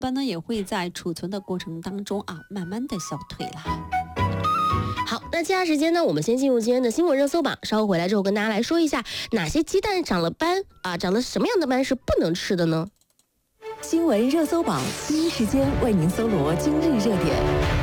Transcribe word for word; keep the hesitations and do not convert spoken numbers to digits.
般呢也会在储存的过程当中啊，慢慢的消退了。 好，那接下来时间呢，我们先进入今天的新闻热搜榜，稍后回来之后跟大家来说一下哪些鸡蛋长了斑啊，长了什么样的斑是不能吃的呢？ 新闻热搜榜第一时间为您搜罗今日热点。